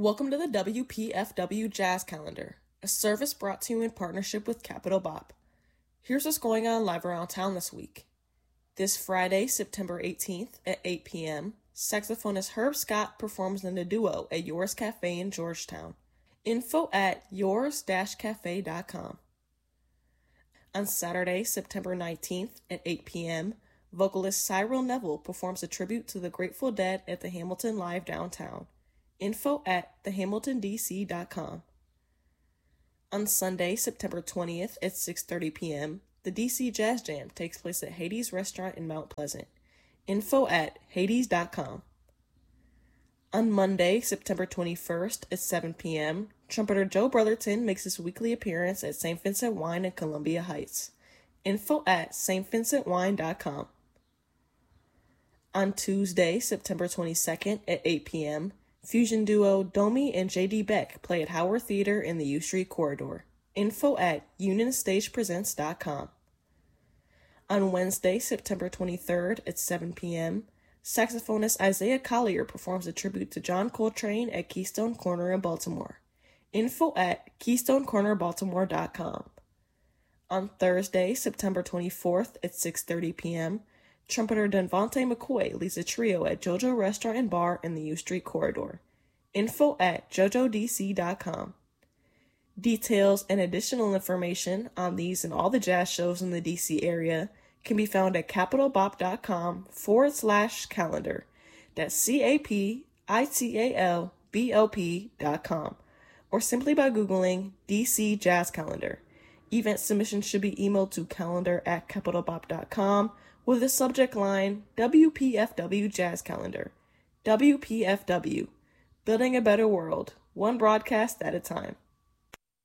Welcome to the WPFW Jazz Calendar, a service brought to you in partnership with Capital Bop. Here's what's going on live around town this week. This Friday, September 18th at 8 p.m., saxophonist Herb Scott performs in a duo at Yours Cafe in Georgetown. Info at yours-cafe.com. On Saturday, September 19th at 8 p.m., vocalist Cyril Neville performs a tribute to the Grateful Dead at the Hamilton Live downtown. Info at thehamiltondc.com. On Sunday, September 20th at 6:30 p.m., the DC Jazz Jam takes place at Hades Restaurant in Mount Pleasant. Info at hades.com. On Monday, September 21st at 7 p.m., trumpeter Joe Brotherton makes his weekly appearance at St. Vincent Wine in Columbia Heights. Info at stvincentwine.com. On Tuesday, September 22nd at 8 p.m., fusion duo Domi and J.D. Beck play at Howard Theater in the U Street Corridor. Info at unionstagepresents.com. On Wednesday, September 23rd at 7 p.m., saxophonist Isaiah Collier performs a tribute to John Coltrane at Keystone Corner in Baltimore. Info at keystonecornerbaltimore.com. On Thursday, September 24th at 6:30 p.m., trumpeter Denvante McCoy leads a trio at JoJo Restaurant and Bar in the U Street Corridor. Info at jojodc.com. Details and additional information on these and all the jazz shows in the DC area can be found at capitalbop.com/calendar. That's capitalbop.com. Or simply by Googling DC Jazz Calendar. Event submissions should be emailed to calendar@capitalbop.com with the subject line WPFW Jazz Calendar. WPFW, building a better world, one broadcast at a time.